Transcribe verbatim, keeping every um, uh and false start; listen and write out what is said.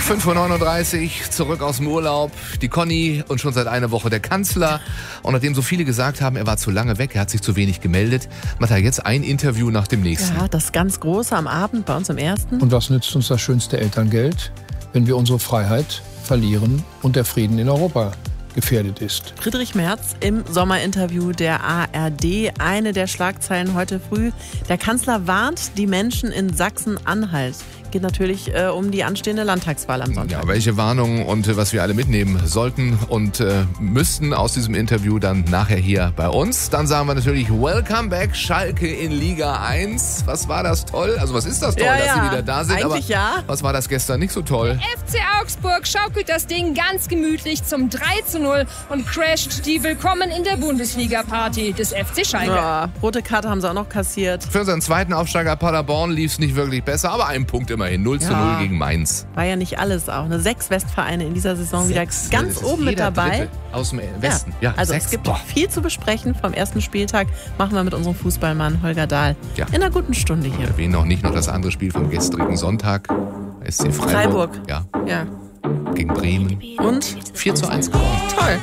fünf Uhr neununddreißig, zurück aus dem Urlaub. Die Conny und schon seit einer Woche der Kanzler. Und nachdem so viele gesagt haben, er war zu lange weg, er hat sich zu wenig gemeldet, macht er jetzt ein Interview nach dem nächsten. Ja, das ganz große am Abend bei uns im Ersten. Und was nützt uns das schönste Elterngeld, wenn wir unsere Freiheit verlieren und der Frieden in Europa gefährdet ist? Friedrich Merz im Sommerinterview der A R D. Eine der Schlagzeilen heute früh. Der Kanzler warnt die Menschen in Sachsen-Anhalt. Geht natürlich äh, um die anstehende Landtagswahl am Sonntag. Ja, welche Warnungen und äh, was wir alle mitnehmen sollten und äh, müssten aus diesem Interview dann nachher hier bei uns. Dann sagen wir natürlich Welcome back, Schalke in Liga eins. Was war das toll? Also was ist das toll, ja, dass ja. sie wieder da sind? Eigentlich aber ja. Was war das gestern nicht so toll? F C Augsburg schaukelt das Ding ganz gemütlich zum drei zu null und crasht die Willkommen in der Bundesliga-Party des F C Schalke. Ja, rote Karte haben sie auch noch kassiert. Für unseren zweiten Aufsteiger Paderborn lief es nicht wirklich besser, aber ein Punkt immerhin. null zu null Ja. gegen Mainz. War ja nicht alles auch. Ne? Sechs Westvereine in dieser Saison Sechs. wieder ganz Das ist oben mit jeder dabei. Dritte aus dem Westen. Ja, also sechs. es gibt Boah. viel zu besprechen vom ersten Spieltag. Machen wir mit unserem Fußballmann Holger Dahl Ja. in einer guten Stunde hier. Erwähnen noch nicht noch das andere Spiel vom gestrigen Sonntag. S C Freiburg. Freiburg. Ja, Ja. gegen Bremen. Und? vier zu eins gewonnen. Toll.